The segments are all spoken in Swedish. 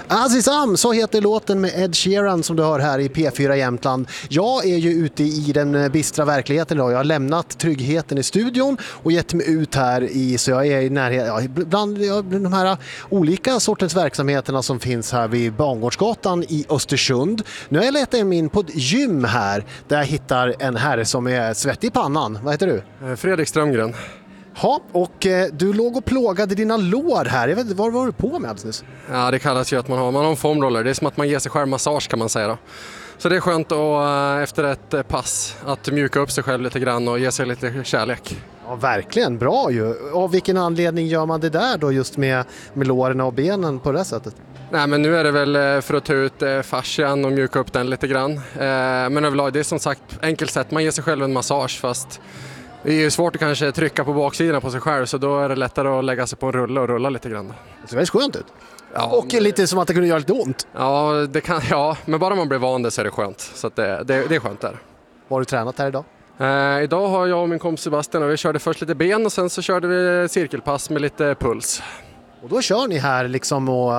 Azizam, så heter låten med Ed Sheeran som du hör här i P4 Jämtland. Jag är ju ute i den bistra verkligheten idag. Jag har lämnat tryggheten i studion och gett mig ut här så jag är i närheten bland de här olika sortens verksamheterna som finns här vid Bangårdsgatan i Östersund. Nu har jag letat mig in på ett gym här där jag hittar en herre som är svettig i pannan. Vad heter du? Fredrik Strömgren. Ja, och du låg och plågade dina lår här. Jag vet inte, vad var du på med alldeles? Ja, det kallas ju att man har en foamroller. Det är som att man ger sig själv massage kan man säga då. Så det är skönt att efter ett pass att mjuka upp sig själv lite grann och ge sig lite kärlek. Ja, verkligen. Bra ju. Av vilken anledning gör man det där då just med låren och benen på det sättet? Nej, men nu är det väl för att ta ut fascian och mjuka upp den lite grann. Men överlag, det är som sagt enkelt sätt. Man ger sig själv en massage fast det är ju svårt att kanske trycka på baksidan på sig själv så då är det lättare att lägga sig på en rulle och rulla lite grann. Det ser väldigt skönt ut. Ja, och lite som att det kunde göra lite ont. Ja, men bara man blir van det så är det skönt. Så att det är skönt där. Vad har du tränat här idag? Idag har jag och min kompis Sebastian och vi körde först lite ben och sen så körde vi cirkelpass med lite puls. Och då kör ni här liksom och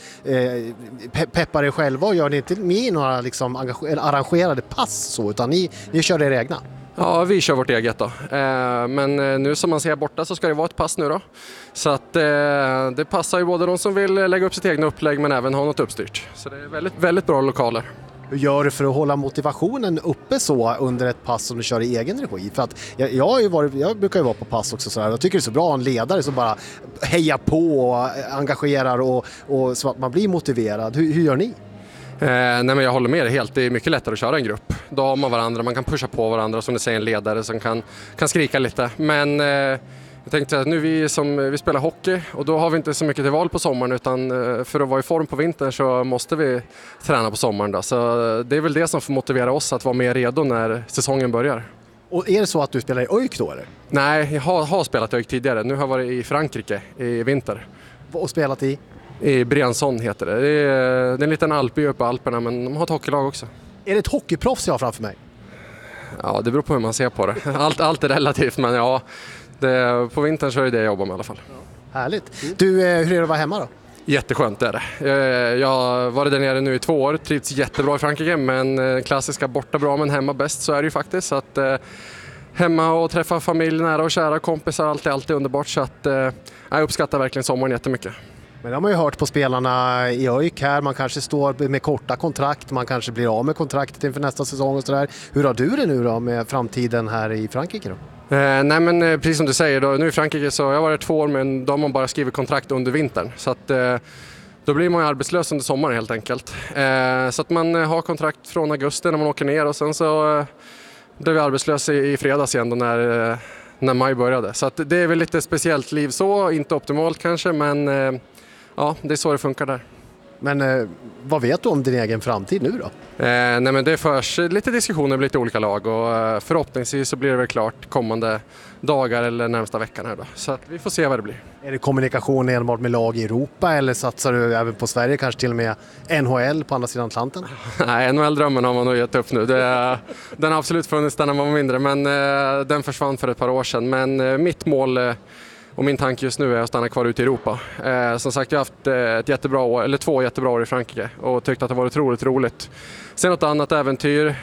peppar er själva och gör ni inte med några liksom arrangerade pass så utan ni kör er egna? Ja, vi kör vårt eget då. Men nu som man ser borta så ska det vara ett pass nu då. Så att det passar ju både de som vill lägga upp sitt egna upplägg men även ha något uppstyrt. Så det är väldigt, väldigt bra lokaler. Hur gör du för att hålla motivationen uppe så under ett pass som du kör i egen regi? För att jag brukar ju vara på pass också så här. Jag tycker det är så bra en ledare som bara hejar på och engagerar och så att man blir motiverad. Hur gör ni? Nej, men jag håller med dig helt. Det är mycket lättare att köra en grupp. Då har man varandra, man kan pusha på varandra som du säger en ledare som kan skrika lite. Men jag tänkte att nu vi spelar hockey och då har vi inte så mycket till val på sommaren utan för att vara i form på vintern så måste vi träna på sommaren då. Så det är väl det som får motivera oss att vara mer redo när säsongen börjar. Och är det så att du spelar i ÖIK då eller? Nej, jag har spelat i ÖIK tidigare. Nu har jag varit i Frankrike i vinter. Och spelat i? I Briançon heter det. Det är en liten alpby uppe på Alperna men de har ett hockeylag också. Är det ett hockeyproffs jag har framför mig? Ja, det beror på hur man ser på det. Allt är relativt men ja, på vintern så är det jag jobbar med i alla fall. Ja, härligt. Du, hur är det att vara hemma då? Jätteskönt är det. Jag har varit där nere nu i 2 år, trivts jättebra i Frankrike men klassiska borta bra men hemma bäst så är det ju faktiskt. Så att, hemma och träffa familj, nära och kära kompisar, allt är alltid underbart så att jag uppskattar verkligen sommaren jättemycket. Men det har man ju hört på spelarna i ÖIK här, man kanske står med korta kontrakt, man kanske blir av med kontraktet inför nästa säsong och sådär. Hur har du det nu då med framtiden här i Frankrike då? Nej men precis som du säger, då, nu i Frankrike så jag har varit 2 år men då har man bara skrivit kontrakt under vintern. Så att då blir man ju arbetslös under sommaren helt enkelt. Så att man har kontrakt från augusti när man åker ner och sen så blev vi arbetslös i fredags igen då när maj började. Så att det är väl lite speciellt liv så, inte optimalt kanske men ja, det är så det funkar där. Men vad vet du om din egen framtid nu då? Nej men det förs lite diskussioner med lite olika lag och förhoppningsvis så blir det väl klart kommande dagar eller närmsta veckan här då. Så att vi får se vad det blir. Är det kommunikation enbart med lag i Europa eller satsar du även på Sverige, kanske till och med NHL på andra sidan Atlanten? Nej, NHL-drömmen har man nog gett upp nu. Den har absolut funnits där när man var mindre men den försvann för ett par år sedan. Men mitt mål och min tanke just nu är att stanna kvar ute i Europa. Som sagt, jag har haft ett jättebra år, eller 2 jättebra år i Frankrike och tyckt att det var otroligt roligt. Sen något annat äventyr.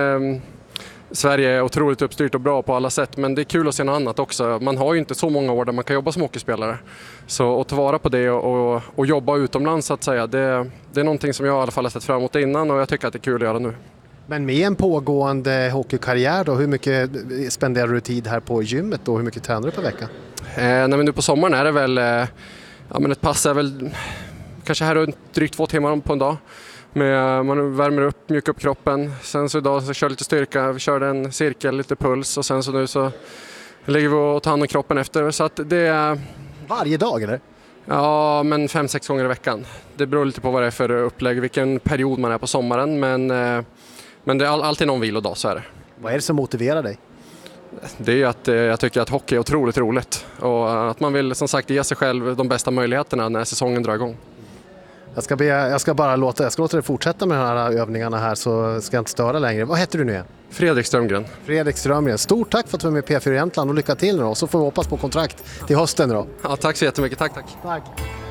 Sverige är otroligt uppstyrt och bra på alla sätt men det är kul att se något annat också. Man har ju inte så många år där man kan jobba som hockeyspelare. Så att ta vara på det och jobba utomlands så att säga, det är någonting som jag i alla fall har sett fram emot innan och jag tycker att det är kul att göra nu. Men med en pågående hockeykarriär då, hur mycket spenderar du tid här på gymmet då? Hur mycket tränar du per vecka? Nej, men nu på sommaren är det väl, men ett pass är väl kanske här runt drygt 2 timmar på en dag. Man värmer upp, mjukar upp kroppen. Sen så idag så kör lite styrka, vi körde en cirkel, lite puls och sen så nu så lägger vi och tar hand om kroppen efter. Så att det är... Varje dag eller? Ja, men 5-6 gånger i veckan. Det beror lite på vad det är för upplägg, vilken period man är på sommaren. Men det är alltid någon vilodag, så är det. Vad är det som motiverar dig? Det är ju att jag tycker att hockey är otroligt roligt. Och att man vill som sagt ge sig själv de bästa möjligheterna när säsongen drar igång. Jag ska låta dig fortsätta med de här övningarna här så ska jag inte störa längre. Vad heter du nu igen? Fredrik Strömgren. Fredrik Strömgren. Stort tack för att du var med i P4 Jämtland och lycka till nu då. Så får vi hoppas på kontrakt till hösten då. Ja, tack så jättemycket. Tack.